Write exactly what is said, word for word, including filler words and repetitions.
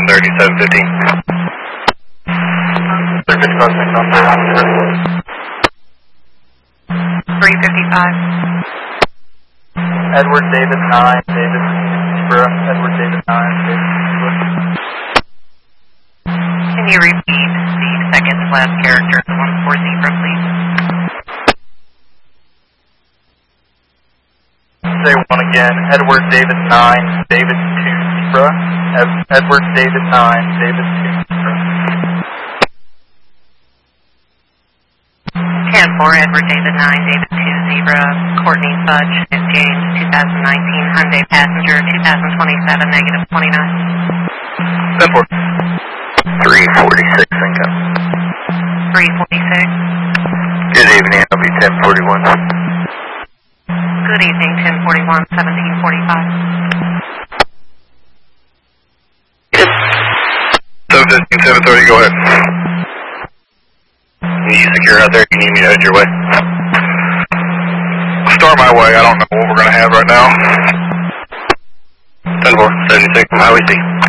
thirty, seven fifteen. three fifty-five. Edward David nine, David Zebra, Edward David nine, David Zebra. Can you repeat the second last character of one four zebra, please? Say one again. Edward David nine, David two Zebra. Ed- Edward David nine, David two Zebra. ten four, Edward David nine, David two Zebra, Courtney Fudge, James, twenty nineteen Hyundai Passenger, twenty twenty-seven, negative twenty-nine. ten four. three forty-six, income. three forty-six. Good evening, I'll be ten forty-one. Good evening, ten forty-one, seventeen forty-five. seven fifteen, seven thirty, go ahead. You secure out there? You need me to head your way? Start my way. I don't know what we're going to have right now. ten four, seventy-six from Highway C.